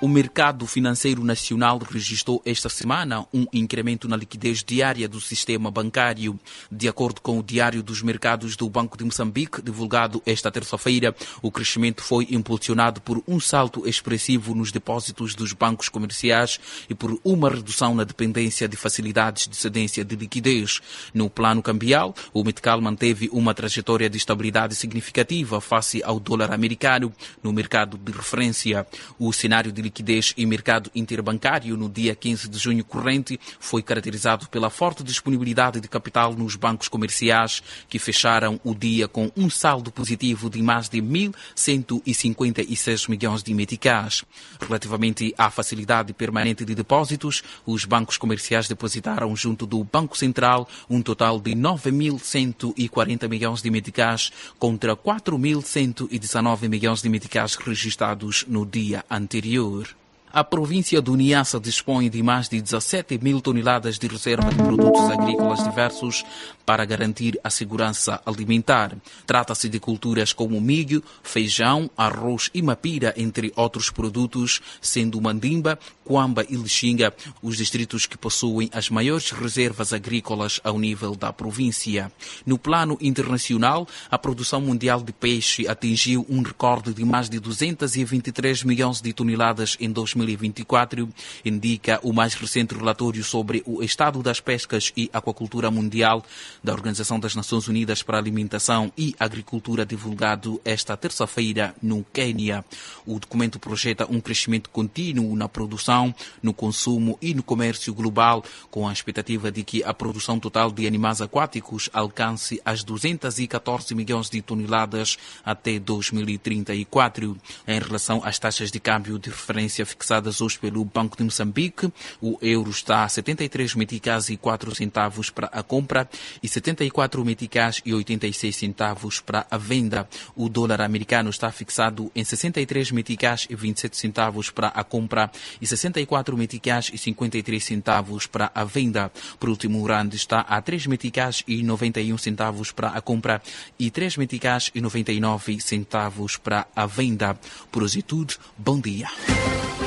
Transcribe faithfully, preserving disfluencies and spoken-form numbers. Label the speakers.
Speaker 1: O mercado financeiro nacional registrou esta semana um incremento na liquidez diária do sistema bancário. De acordo com o Diário dos Mercados do Banco de Moçambique, divulgado esta terça-feira, o crescimento foi impulsionado por um salto expressivo nos depósitos dos bancos comerciais e por uma redução na dependência de facilidades de cedência de liquidez. No plano cambial, o Metical manteve uma trajetória de estabilidade significativa face ao dólar americano no mercado de referência. O cenário de liquidez e mercado interbancário no dia quinze de junho corrente foi caracterizado pela forte disponibilidade de capital nos bancos comerciais, que fecharam o dia com um saldo positivo de mais de mil cento e cinquenta e seis milhões de meticais. Relativamente à facilidade permanente de depósitos, os bancos comerciais depositaram junto do Banco Central um total de nove mil cento e quarenta milhões de meticais contra quatro mil cento e dezenove milhões de meticais registrados no dia anterior. A província do Niassa dispõe de mais de dezassete mil toneladas de reserva de produtos agrícolas diversos para garantir a segurança alimentar. Trata-se de culturas como milho, feijão, arroz e mapira, entre outros produtos, sendo Mandimba, Cuamba e Lixinga os distritos que possuem as maiores reservas agrícolas ao nível da província. No plano internacional, a produção mundial de peixe atingiu um recorde de mais de duzentos e vinte e três milhões de toneladas em dois mil e vinte e quatro, indica o mais recente relatório sobre o estado das pescas e aquacultura mundial da Organização das Nações Unidas para a Alimentação e Agricultura, divulgado esta terça-feira no Quênia. O documento projeta um crescimento contínuo na produção, no consumo e no comércio global, com a expectativa de que a produção total de animais aquáticos alcance as duzentos e catorze milhões de toneladas até dois mil e trinta e quatro. Em relação às taxas de câmbio de referência fixadas hoje pelo Banco de Moçambique, o euro está a setenta e três meticais e quatro centavos para a compra e setenta e quatro meticais e oitenta e seis centavos para a venda. O dólar americano está fixado em sessenta e três meticais e vinte e sete centavos para a compra e sessenta e quatro meticais e cinquenta e três centavos para a venda. Por último, o rand está a três meticais e noventa e um centavos para a compra e três meticais e noventa e nove centavos para a venda. Por hoje é tudo. Bom dia.